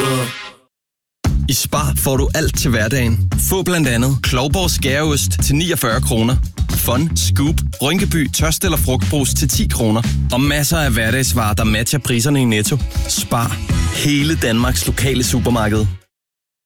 I Spar får du alt til hverdagen. Få blandt andet Klovborg skæreost til 49 kroner. Fun, Scoop, Rynkeby, tørst eller frugtbrus til 10 kroner. Og masser af hverdagsvarer, der matcher priserne i Netto. Spar. Hele Danmarks lokale supermarked.